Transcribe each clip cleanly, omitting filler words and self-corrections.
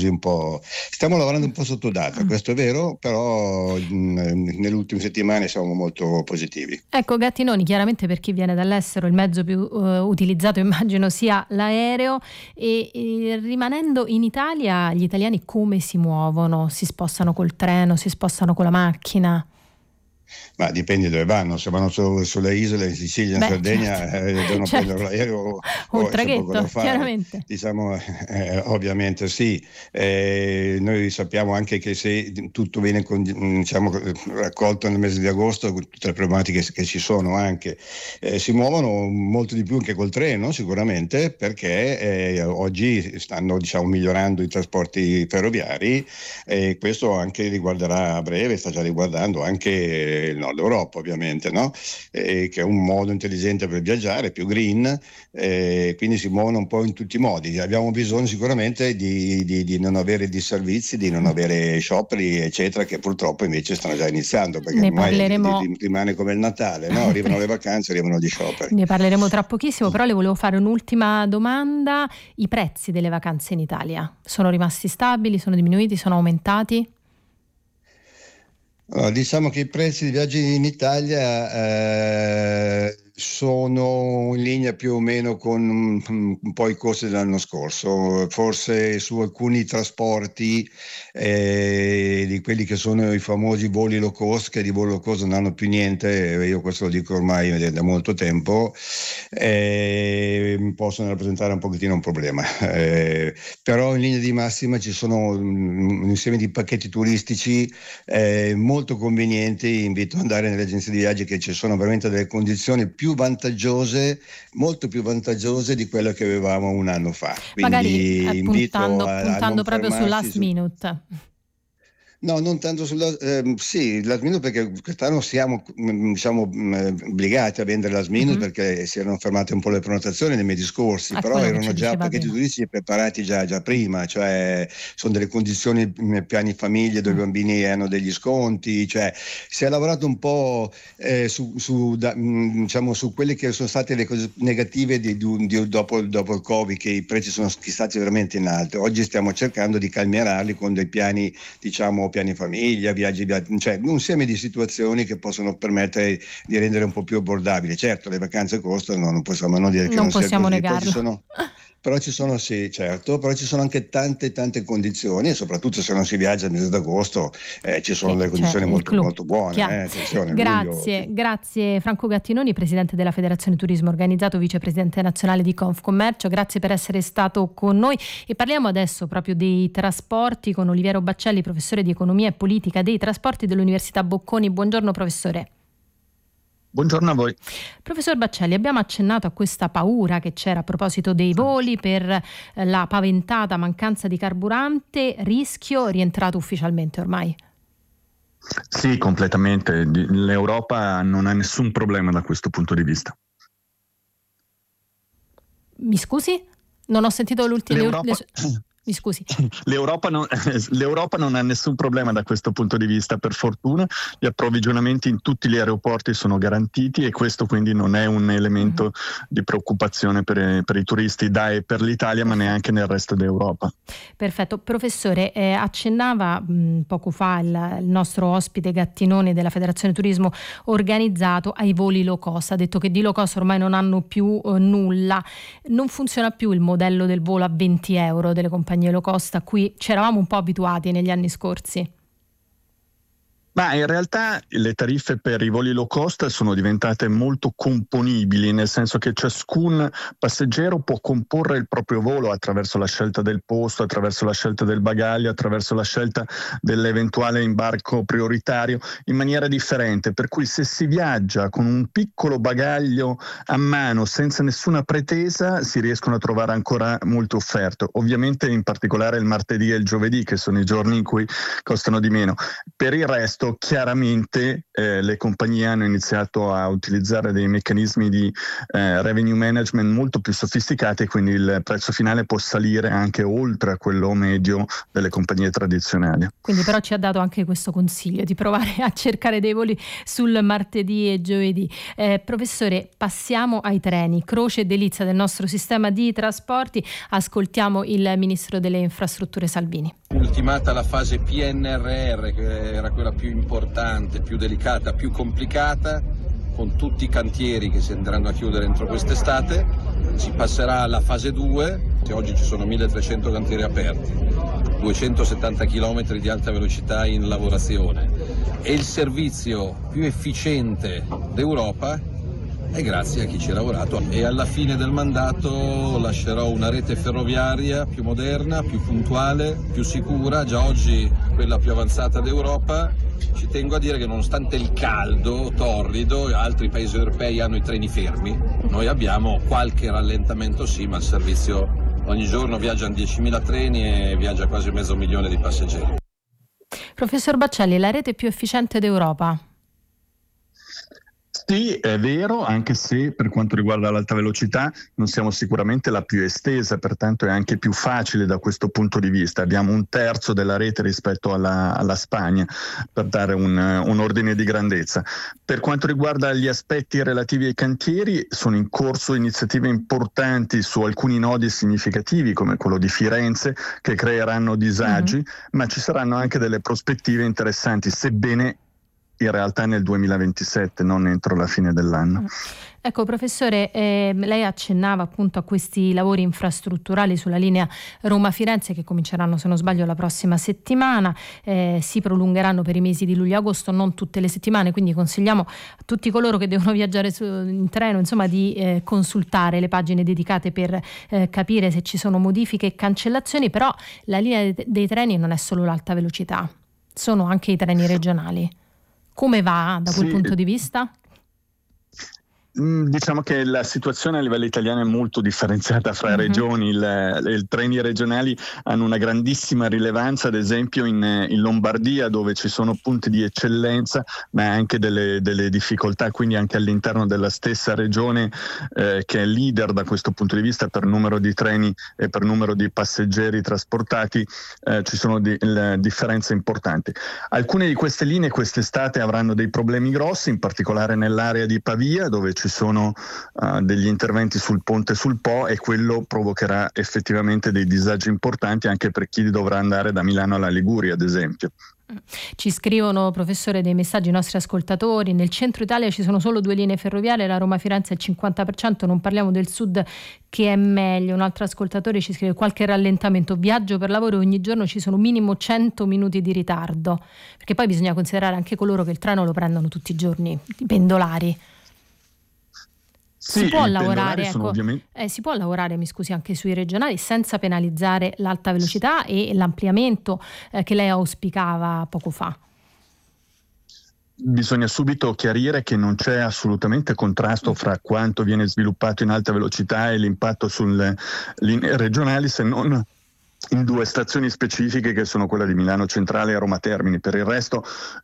così un po'. Stiamo lavorando un po' sotto data, questo è vero, però nelle ultime settimane siamo molto positivi. Ecco, Gattinoni, chiaramente per chi viene dall'estero il mezzo più utilizzato immagino sia l'aereo, e rimanendo in Italia gli italiani come si muovono? Si spostano col treno, si spostano con la macchina? Ma dipende dove vanno, se vanno sulle isole, in Sicilia, in Sardegna, devono prendere l'aereo o il c'è poco da traghetto, fare. chiaramente. Diciamo, ovviamente sì. Noi sappiamo anche che se tutto viene raccolto nel mese di agosto, tutte le problematiche che ci sono anche, si muovono molto di più anche col treno sicuramente, perché oggi stanno migliorando i trasporti ferroviari, e questo anche riguarderà a breve, sta già riguardando anche il Nord Europa ovviamente, no? Che è un modo intelligente per viaggiare, più green, quindi si muovono un po' in tutti i modi. Abbiamo bisogno sicuramente di non avere disservizi, di non avere scioperi eccetera, che purtroppo invece stanno già iniziando, perché Ne ormai parleremo... rimane come il Natale, no? Arrivano le vacanze, arrivano gli scioperi. Ne parleremo tra pochissimo, però le volevo fare un'ultima domanda. I prezzi delle vacanze in Italia sono rimasti stabili, sono diminuiti, sono aumentati? Allora, diciamo che i prezzi di viaggi in Italia sono in linea più o meno con un po' i costi dell'anno scorso, forse su alcuni trasporti di quelli che sono i famosi voli low cost, che di voli low cost non hanno più niente, io questo lo dico ormai da molto tempo, possono rappresentare un pochettino un problema, però in linea di massima ci sono un insieme di pacchetti turistici molto convenienti. Invito ad andare nelle agenzie di viaggi, che ci sono veramente delle condizioni più vantaggiose, molto più vantaggiose di quelle che avevamo un anno fa. Quindi magari puntando proprio sul last minute. No, non tanto sì, last minute, perché quest'anno siamo obbligati a vendere last minute, perché si erano fermate un po' le prenotazioni nei mesi scorsi, però erano già pacchetti turistici preparati già prima, cioè sono delle condizioni, piani famiglie dove i bambini hanno degli sconti, cioè si è lavorato un po' su quelle che sono state le cose negative dopo il Covid, che i prezzi sono stati veramente in alto. Oggi stiamo cercando di calmierarli con dei piani, piani famiglia, viaggi, cioè un insieme di situazioni che possono permettere di rendere un po' più abbordabile. Certo, le vacanze costano, non possiamo non dire che non possiamo sia così. negarlo. Però ci sono però ci sono anche tante condizioni, e soprattutto se non si viaggia al mese d'agosto ci sono delle condizioni molto buone. Attenzione, Grazie Franco Gattinoni, presidente della Federazione Turismo Organizzato, vicepresidente nazionale di Confcommercio, grazie per essere stato con noi. E parliamo adesso proprio dei trasporti con Oliviero Baccelli, professore di economia e politica dei trasporti dell'Università Bocconi. Buongiorno professore. Buongiorno a voi. Professor Baccelli, abbiamo accennato a questa paura che c'era a proposito dei voli per la paventata mancanza di carburante, rischio rientrato ufficialmente ormai? Sì, completamente. L'Europa non ha nessun problema da questo punto di vista. Mi scusi? Non ho sentito l'ultimo. Mi scusi. L'Europa non ha nessun problema da questo punto di vista, per fortuna. Gli approvvigionamenti in tutti gli aeroporti sono garantiti, e questo quindi non è un elemento di preoccupazione per i turisti e per l'Italia, ma neanche nel resto d'Europa. Perfetto. Professore, accennava poco fa il nostro ospite Gattinoni della Federazione Turismo Organizzato ai voli low cost. Ha detto che di low cost ormai non hanno più nulla. Non funziona più il modello del volo a 20 euro delle compagnie low cost a cui ci eravamo un po' abituati negli anni scorsi. Ma in realtà le tariffe per i voli low cost sono diventate molto componibili, nel senso che ciascun passeggero può comporre il proprio volo attraverso la scelta del posto, attraverso la scelta del bagaglio, attraverso la scelta dell'eventuale imbarco prioritario in maniera differente, per cui se si viaggia con un piccolo bagaglio a mano senza nessuna pretesa si riescono a trovare ancora molte offerte, ovviamente in particolare il martedì e il giovedì, che sono i giorni in cui costano di meno. Per il resto questo chiaramente le compagnie hanno iniziato a utilizzare dei meccanismi di revenue management molto più sofisticati, quindi il prezzo finale può salire anche oltre a quello medio delle compagnie tradizionali. Quindi però ci ha dato anche questo consiglio di provare a cercare dei voli sul martedì e giovedì. Professore, passiamo ai treni, croce e delizia del nostro sistema di trasporti. Ascoltiamo il Ministro delle Infrastrutture Salvini. Ultimata la fase PNRR, che era quella più importante, più delicata, più complicata, con tutti i cantieri che si andranno a chiudere entro quest'estate, si passerà alla fase 2, oggi ci sono 1300 cantieri aperti, 270 km di alta velocità in lavorazione e il servizio più efficiente d'Europa è grazie a chi ci ha lavorato, e alla fine del mandato lascerò una rete ferroviaria più moderna, più puntuale, più sicura, già oggi quella più avanzata d'Europa. Ci tengo a dire che nonostante il caldo torrido, altri paesi europei hanno i treni fermi, noi abbiamo qualche rallentamento sì, ma il servizio ogni giorno viaggiano 10.000 treni e viaggia quasi 500.000 di passeggeri. Professor Baccelli, la rete più efficiente d'Europa? Sì, è vero, anche se per quanto riguarda l'alta velocità non siamo sicuramente la più estesa, pertanto è anche più facile da questo punto di vista. Abbiamo un terzo della rete rispetto alla Spagna, per dare un ordine di grandezza. Per quanto riguarda gli aspetti relativi ai cantieri, sono in corso iniziative importanti su alcuni nodi significativi, come quello di Firenze, che creeranno disagi, ma ci saranno anche delle prospettive interessanti, sebbene in realtà nel 2027, non entro la fine dell'anno. Ecco, professore, lei accennava appunto a questi lavori infrastrutturali sulla linea Roma-Firenze che cominceranno, se non sbaglio, la prossima settimana, si prolungheranno per i mesi di luglio-agosto, non tutte le settimane, quindi consigliamo a tutti coloro che devono viaggiare in treno, insomma, di consultare le pagine dedicate per capire se ci sono modifiche e cancellazioni. Però la linea dei treni non è solo l'alta velocità, sono anche i treni regionali. Come va da quel punto di vista? Diciamo che la situazione a livello italiano è molto differenziata fra regioni. I treni regionali hanno una grandissima rilevanza, ad esempio in Lombardia, dove ci sono punti di eccellenza ma anche delle difficoltà, quindi anche all'interno della stessa regione che è leader da questo punto di vista per numero di treni e per numero di passeggeri trasportati, ci sono differenze importanti. Alcune di queste linee quest'estate avranno dei problemi grossi, in particolare nell'area di Pavia, dove ci sono degli interventi sul ponte sul Po, e quello provocherà effettivamente dei disagi importanti anche per chi dovrà andare da Milano alla Liguria, ad esempio. Ci scrivono, professore, dei messaggi i nostri ascoltatori: nel centro Italia ci sono solo 2 linee ferroviarie, la Roma-Firenze è il 50%, non parliamo del sud che è meglio. Un altro ascoltatore ci scrive: qualche rallentamento, viaggio per lavoro e ogni giorno ci sono minimo 100 minuti di ritardo, perché poi bisogna considerare anche coloro che il treno lo prendono tutti i giorni, i pendolari. Sì, si può lavorare, si può lavorare, mi scusi, anche sui regionali senza penalizzare l'alta velocità e l'ampliamento che lei auspicava poco fa? Bisogna subito chiarire che non c'è assolutamente contrasto fra quanto viene sviluppato in alta velocità e l'impatto sulle linee regionali, se non in 2 stazioni specifiche, che sono quella di Milano Centrale e Roma Termini. Per il resto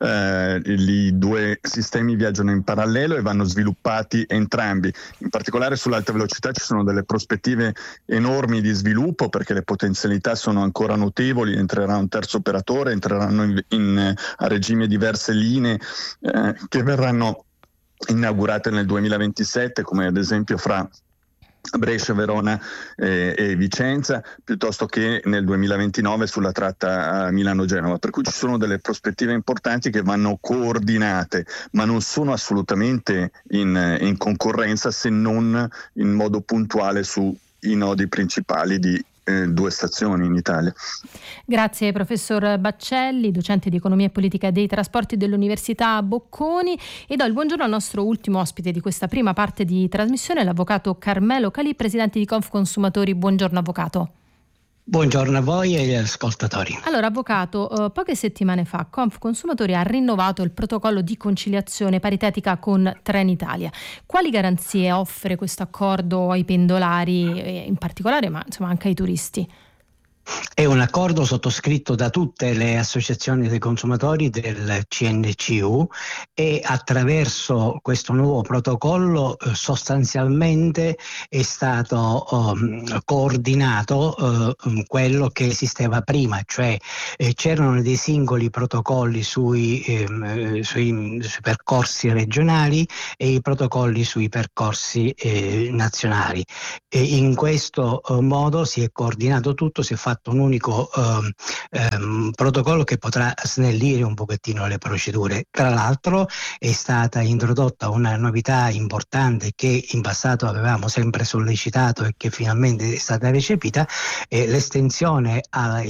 i 2 sistemi viaggiano in parallelo e vanno sviluppati entrambi. In particolare sull'alta velocità ci sono delle prospettive enormi di sviluppo, perché le potenzialità sono ancora notevoli. Entrerà un terzo operatore, entreranno a regime diverse linee che verranno inaugurate nel 2027, come ad esempio fra Brescia, Verona e Vicenza, piuttosto che nel 2029 sulla tratta Milano-Genova, per cui ci sono delle prospettive importanti che vanno coordinate, ma non sono assolutamente in concorrenza, se non in modo puntuale sui nodi principali di 2 stazioni in Italia. Grazie professor Baccelli, docente di economia e politica dei trasporti dell'Università Bocconi, e do il buongiorno al nostro ultimo ospite di questa prima parte di trasmissione, l'avvocato Carmelo Calì, presidente di Confconsumatori. Buongiorno avvocato. Buongiorno a voi e agli ascoltatori. Allora avvocato, poche settimane fa Confconsumatori ha rinnovato il protocollo di conciliazione paritetica con Trenitalia. Quali garanzie offre questo accordo ai pendolari in particolare, ma insomma anche ai turisti? È un accordo sottoscritto da tutte le associazioni dei consumatori del CNCU e attraverso questo nuovo protocollo sostanzialmente è stato coordinato quello che esisteva prima, cioè c'erano dei singoli protocolli sui percorsi regionali e i protocolli sui percorsi nazionali. E in questo modo si è coordinato tutto, si è fatto un unico protocollo che potrà snellire un pochettino le procedure. Tra l'altro è stata introdotta una novità importante che in passato avevamo sempre sollecitato e che finalmente è stata recepita, l'estensione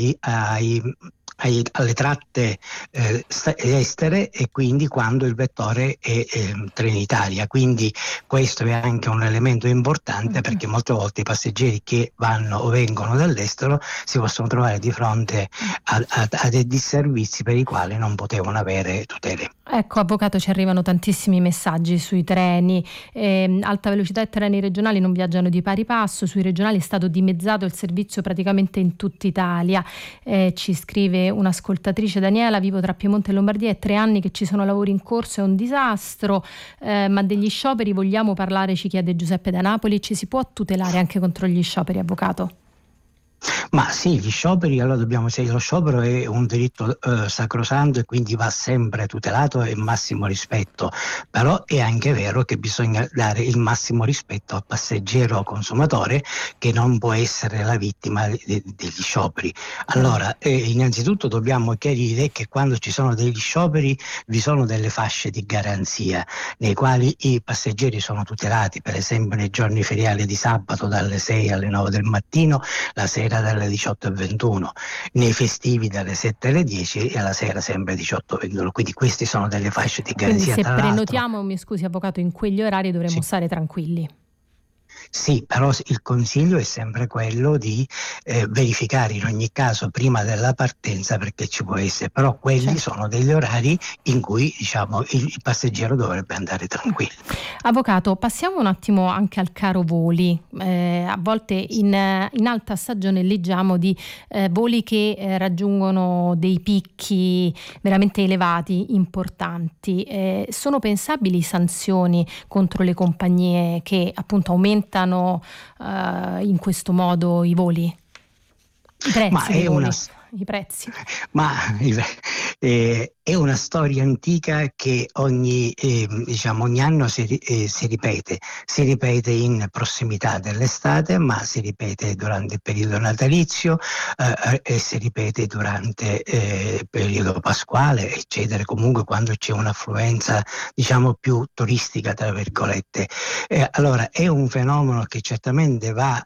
alle tratte estere e quindi quando il vettore è Trenitalia. Quindi questo è anche un elemento importante perché molte volte i passeggeri che vanno o vengono dall'estero si possono trovare di fronte a dei disservizi per i quali non potevano avere tutele. Ecco, avvocato, ci arrivano tantissimi messaggi sui treni, alta velocità e treni regionali non viaggiano di pari passo, sui regionali è stato dimezzato il servizio praticamente in tutta Italia, ci scrive un'ascoltatrice: Daniela, vivo tra Piemonte e Lombardia, è 3 anni che ci sono lavori in corso, è un disastro, ma degli scioperi vogliamo parlare, ci chiede Giuseppe da Napoli, ci si può tutelare anche contro gli scioperi, avvocato? Ma sì, gli scioperi, allora dobbiamo dire, lo sciopero è un diritto sacrosanto e quindi va sempre tutelato e massimo rispetto, però è anche vero che bisogna dare il massimo rispetto al passeggero o consumatore che non può essere la vittima degli scioperi. Allora, innanzitutto dobbiamo chiarire che quando ci sono degli scioperi vi sono delle fasce di garanzia nei quali i passeggeri sono tutelati, per esempio nei giorni feriali di sabato dalle 6 alle 9 del mattino, la sera dalle 18 e 21, nei festivi dalle 7 alle 10 e alla sera sempre 18 e 21. Quindi queste sono delle fasce di garanzia. Quindi se prenotiamo, mi scusi avvocato, in quegli orari dovremmo stare tranquilli. Sì, però il consiglio è sempre quello di verificare in ogni caso prima della partenza, perché ci può essere, però quelli sono degli orari in cui il passeggero dovrebbe andare tranquillo. Avvocato, passiamo un attimo anche al caro voli. A volte in alta stagione leggiamo di voli che raggiungono dei picchi veramente elevati, importanti. Sono pensabili sanzioni contro le compagnie che appunto aumentano in questo modo i voli? I prezzi. Ma è una storia antica che ogni anno si ripete in prossimità dell'estate, ma si ripete durante il periodo natalizio e si ripete durante il periodo pasquale, eccetera, comunque quando c'è un'affluenza più turistica, tra virgolette. Allora è un fenomeno che certamente va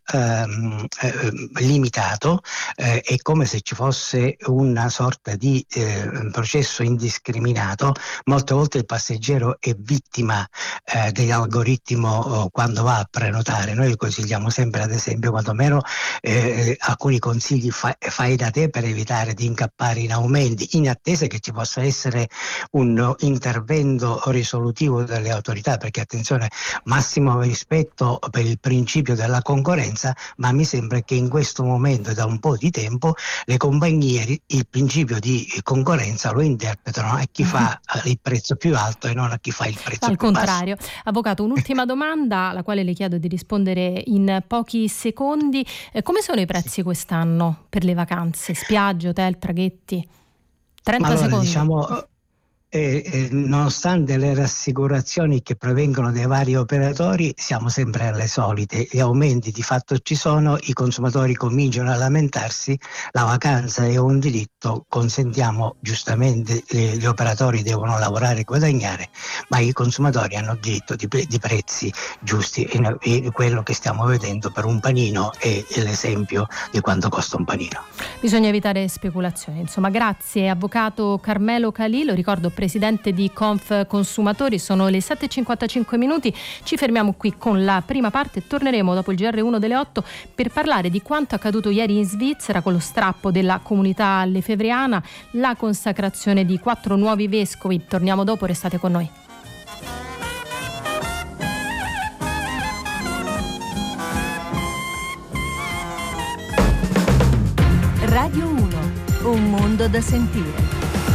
limitato, è come se ci fosse una sorta di processo indiscriminato. Molte volte il passeggero è vittima dell'algoritmo quando va a prenotare. Noi le consigliamo sempre, ad esempio, quantomeno alcuni consigli fai da te per evitare di incappare in aumenti, in attesa che ci possa essere un intervento risolutivo delle autorità, perché attenzione, massimo rispetto per il principio della concorrenza, ma mi sembra che in questo momento, da un po' di tempo, le compagnie il principio di concorrenza lo interpretano a chi fa il prezzo più alto e non a chi fa il prezzo al più contrario. basso. Avvocato, un'ultima domanda alla quale le chiedo di rispondere in pochi secondi. Come sono i prezzi quest'anno per le vacanze? Spiagge, hotel, traghetti? 30 secondi. Nonostante le rassicurazioni che provengono dai vari operatori, siamo sempre alle solite. Gli aumenti di fatto ci sono, i consumatori cominciano a lamentarsi, la vacanza è un diritto, consentiamo giustamente, gli operatori devono lavorare e guadagnare, ma i consumatori hanno diritto di prezzi giusti, e quello che stiamo vedendo per un panino è l'esempio di quanto costa un panino. Bisogna evitare speculazioni. Insomma, grazie avvocato Carmelo Calì, lo ricordo presidente di Conf Consumatori. Sono le 7:55 minuti, ci fermiamo qui con la prima parte e torneremo dopo il GR1 delle 8 per parlare di quanto accaduto ieri in Svizzera con lo strappo della comunità lefevriana, la consacrazione di 4 nuovi vescovi. Torniamo dopo, restate con noi. Radio 1, un mondo da sentire.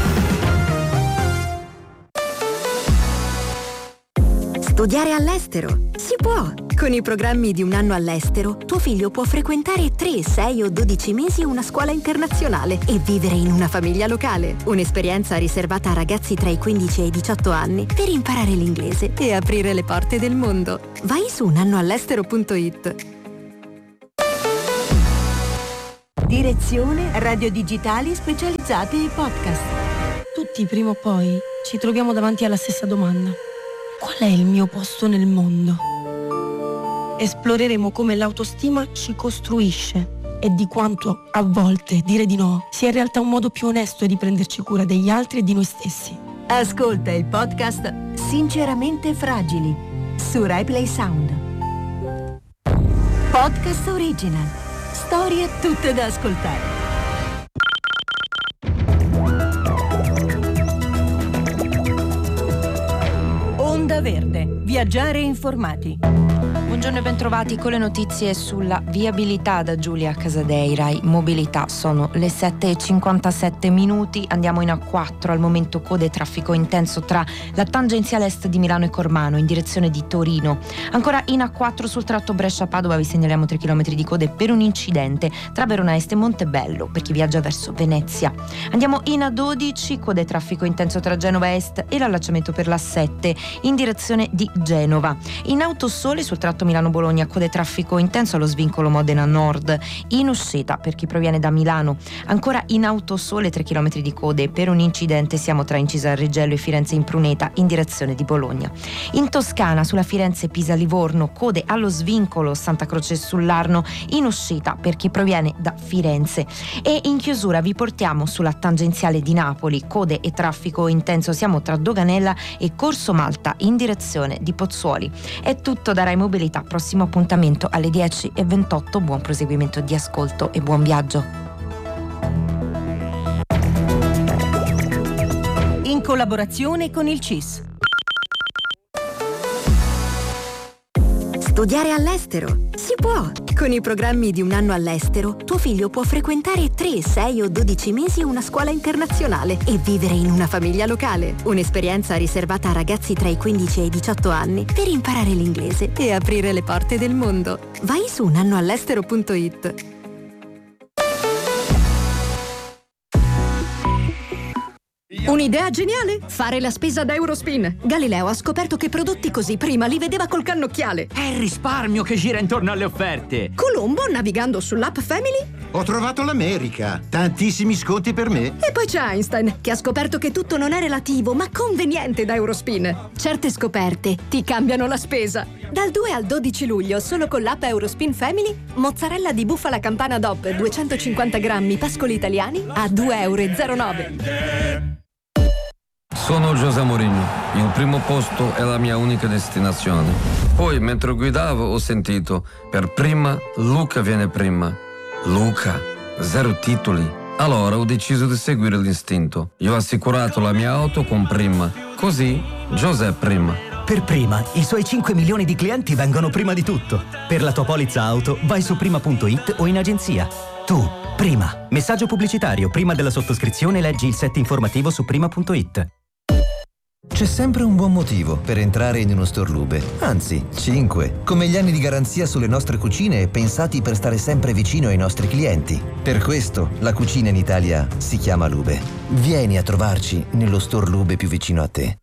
Studiare all'estero? Si può! Con i programmi di un anno all'estero, tuo figlio può frequentare 3, 6 o 12 mesi una scuola internazionale e vivere in una famiglia locale. Un'esperienza riservata a ragazzi tra i 15 e i 18 anni per imparare l'inglese e aprire le porte del mondo. Vai su unannoall'estero.it. Direzione Radio Digitali Specializzate e Podcast. Tutti prima o poi ci troviamo davanti alla stessa domanda. Qual è il mio posto nel mondo? Esploreremo come l'autostima ci costruisce e di quanto, a volte, dire di no sia in realtà un modo più onesto di prenderci cura degli altri e di noi stessi. Ascolta il podcast Sinceramente Fragili su RaiPlay Sound. Podcast Original. Storie tutte da ascoltare. Onda Verde. Viaggiare informati. Buongiorno e bentrovati con le notizie sulla viabilità da Giulia Casadei, Rai Mobilità. Sono le 7:57. Andiamo in A4, al momento code e traffico intenso tra la tangenziale est di Milano e Cormano in direzione di Torino. Ancora in A4 sul tratto Brescia-Padova vi segnaliamo 3 km di code per un incidente tra Verona Est e Montebello per chi viaggia verso Venezia. Andiamo in A12, code e traffico intenso tra Genova Est e l'allacciamento per l'A7 in direzione di Genova. In Autosole sul tratto Milano-Bologna, code traffico intenso allo svincolo Modena Nord in uscita per chi proviene da Milano. Ancora in Autosole 3 km di code per un incidente, siamo tra Incisa Reggello e Firenze in Pruneta in direzione di Bologna. In Toscana sulla Firenze-Pisa-Livorno, code allo svincolo Santa Croce sull'Arno in uscita per chi proviene da Firenze. E in chiusura vi portiamo sulla tangenziale di Napoli, code e traffico intenso, siamo tra Doganella e Corso Malta in direzione di Pozzuoli. È tutto da Rai Mobilità. Prossimo appuntamento alle 10:28. Buon proseguimento di ascolto e buon viaggio. In collaborazione con il CIS. Studiare all'estero? Si può! Con i programmi di un anno all'estero, tuo figlio può frequentare 3, 6 o 12 mesi una scuola internazionale e vivere in una famiglia locale. Un'esperienza riservata a ragazzi tra i 15 e i 18 anni per imparare l'inglese e aprire le porte del mondo. Vai su unannoall'estero.it. Un'idea geniale? Fare la spesa da Eurospin. Galileo ha scoperto che prodotti così prima li vedeva col cannocchiale. È il risparmio che gira intorno alle offerte. Colombo, navigando sull'app Family, ho trovato l'America. Tantissimi sconti per me. E poi c'è Einstein, che ha scoperto che tutto non è relativo, ma conveniente da Eurospin. Certe scoperte ti cambiano la spesa. Dal 2 al 12 luglio, solo con l'app Eurospin Family, mozzarella di bufala campana DOP 250 grammi pascoli italiani a €2,09. Sono José Mourinho, il primo posto è la mia unica destinazione. Poi, mentre guidavo, ho sentito, per prima, Luca viene prima. Luca, 0 titoli. Allora ho deciso di seguire l'istinto. Io ho assicurato la mia auto con Prima. Così, José prima. Per Prima, i suoi 5 milioni di clienti vengono prima di tutto. Per la tua polizza auto, vai su prima.it o in agenzia. Tu, Prima. Messaggio pubblicitario. Prima della sottoscrizione leggi il set informativo su prima.it. C'è sempre un buon motivo per entrare in uno store Lube, anzi 5, come gli anni di garanzia sulle nostre cucine pensati per stare sempre vicino ai nostri clienti. Per questo la cucina in Italia si chiama Lube. Vieni a trovarci nello store Lube più vicino a te.